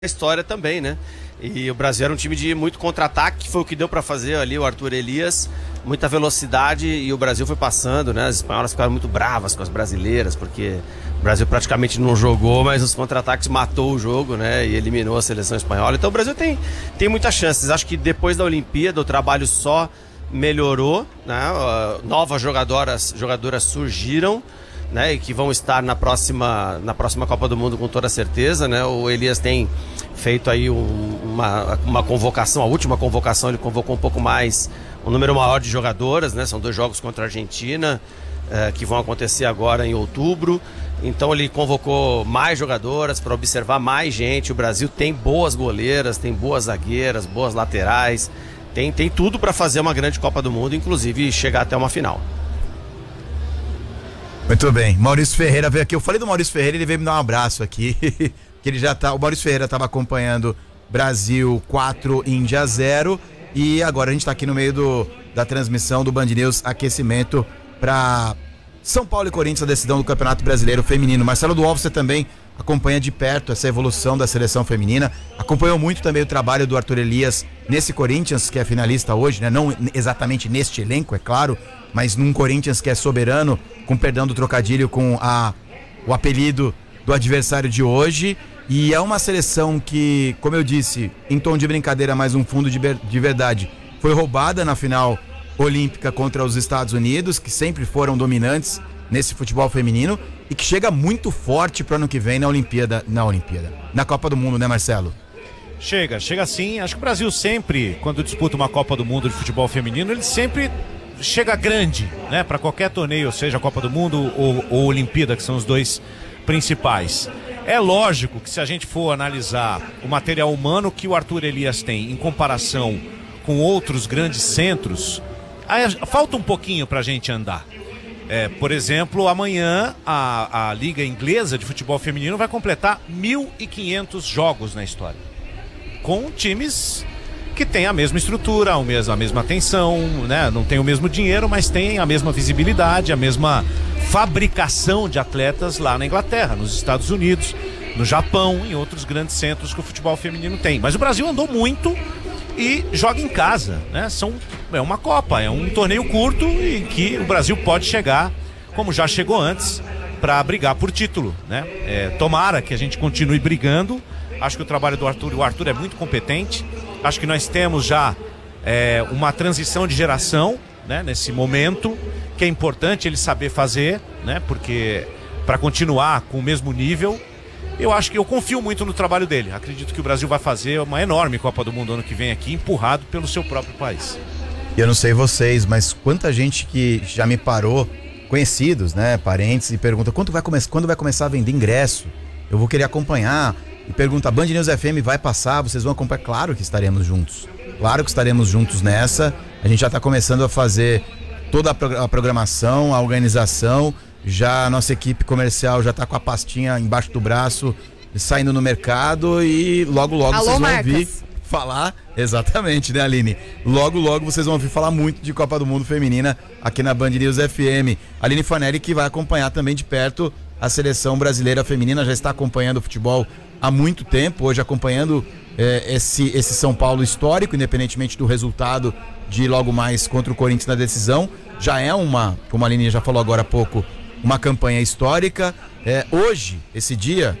história também, né? E o Brasil era um time de muito contra-ataque, que foi o que deu para fazer ali o Arthur Elias, muita velocidade, e o Brasil foi passando, né? As espanholas ficaram muito bravas com as brasileiras, porque o Brasil praticamente não jogou, mas os contra-ataques matou o jogo, né? E eliminou a seleção espanhola. Então o Brasil tem muitas chances. Acho que depois da Olimpíada o trabalho só melhorou, né? Novas jogadoras surgiram, né, e que vão estar na próxima Copa do Mundo com toda certeza, né? O Elias tem feito aí uma convocação, a última convocação ele convocou um pouco mais, um número maior de jogadoras, né? São 2 jogos contra a Argentina, que vão acontecer agora em outubro. Então ele convocou mais jogadoras para observar mais gente. O Brasil tem boas goleiras, tem boas zagueiras, boas laterais, tem tudo para fazer uma grande Copa do Mundo, inclusive chegar até uma final. Muito bem, Maurício Ferreira veio aqui. Eu falei do Maurício Ferreira, ele veio me dar um abraço aqui. Que ele já tá. O Maurício Ferreira estava acompanhando Brasil 4, Índia 0. E agora a gente está aqui no meio da transmissão do Band News Aquecimento para São Paulo e Corinthians, a decisão do Campeonato Brasileiro Feminino. Marcelo Duval, você também acompanha de perto essa evolução da seleção feminina. Acompanhou muito também o trabalho do Arthur Elias nesse Corinthians, que é finalista hoje, né? Não exatamente neste elenco, é claro, mas num Corinthians que é soberano, com perdão do trocadilho, com o apelido do adversário de hoje. E é uma seleção que, como eu disse, em tom de brincadeira, mais um fundo de verdade, foi roubada na final olímpica contra os Estados Unidos, que sempre foram dominantes nesse futebol feminino, e que chega muito forte para o ano que vem na Copa do Mundo, né, Marcelo? Chega sim. Acho que o Brasil sempre, quando disputa uma Copa do Mundo de futebol feminino, ele sempre chega grande, né, para qualquer torneio, seja a Copa do Mundo ou Olimpíada, que são os 2 principais. É lógico que se a gente for analisar o material humano que o Arthur Elias tem em comparação com outros grandes centros, falta um pouquinho pra gente andar. Por exemplo, amanhã a Liga Inglesa de Futebol Feminino vai completar 1.500 jogos na história, com times que têm a mesma estrutura, a mesma atenção, né? Não tem o mesmo dinheiro, mas tem a mesma visibilidade, a mesma fabricação de atletas lá na Inglaterra, nos Estados Unidos, no Japão, em outros grandes centros que o futebol feminino tem. Mas o Brasil andou muito e joga em casa, né? É uma Copa, é um torneio curto em que o Brasil pode chegar, como já chegou antes, para brigar por título, né? Tomara que a gente continue brigando. Acho que o trabalho do Arthur, o Arthur é muito competente. Acho que nós temos já uma transição de geração, né, nesse momento, que é importante ele saber fazer, né? Porque para continuar com o mesmo nível, eu confio muito no trabalho dele. Acredito que o Brasil vai fazer uma enorme Copa do Mundo ano que vem aqui, empurrado pelo seu próprio país. Eu não sei vocês, mas quanta gente que já me parou, conhecidos, né, parentes, e pergunta quando vai começar a vender ingresso? Eu vou querer acompanhar. E pergunta, Band News FM vai passar? Vocês vão acompanhar? Claro que estaremos juntos. Claro que estaremos juntos nessa. A gente já está começando a fazer toda a programação, a organização. Já a nossa equipe comercial já está com a pastinha embaixo do braço, saindo no mercado, e logo vocês vão ouvir falar. Exatamente, né, Aline? Logo vocês vão ouvir falar muito de Copa do Mundo Feminina aqui na Band News FM. Aline Fanelli, que vai acompanhar também de perto a seleção brasileira feminina, já está acompanhando o futebol há muito tempo, hoje acompanhando esse São Paulo histórico, independentemente do resultado de logo mais contra o Corinthians na decisão. Já é como a Aline já falou agora há pouco, uma campanha histórica. Hoje, esse dia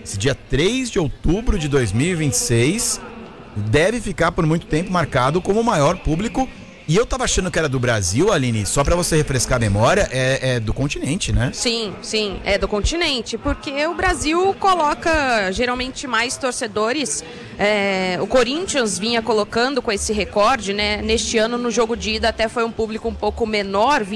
3 de outubro de 2026, deve ficar por muito tempo marcado como o maior público. E eu tava achando que era do Brasil, Aline, só pra você refrescar a memória, é do continente, né? Sim, é do continente, porque o Brasil coloca geralmente mais torcedores. O Corinthians vinha colocando com esse recorde, né? Neste ano, no jogo de ida, até foi um público um pouco menor,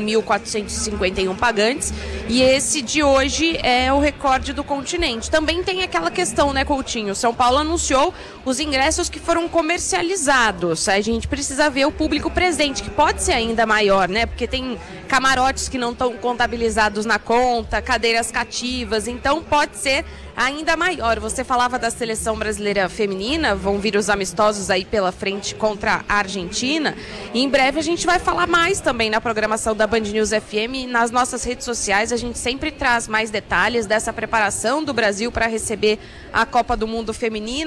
21.451 pagantes, e esse de hoje é o recorde do continente. Também tem aquela questão, né, Coutinho? São Paulo anunciou os ingressos que foram comercializados. A gente precisa ver o público público presente, que pode ser ainda maior, né? Porque tem camarotes que não estão contabilizados na conta, cadeiras cativas, então pode ser ainda maior. Você falava da seleção brasileira feminina, vão vir os amistosos aí pela frente contra a Argentina, e em breve a gente vai falar mais também na programação da Band News FM e nas nossas redes sociais. A gente sempre traz mais detalhes dessa preparação do Brasil para receber a Copa do Mundo Feminina.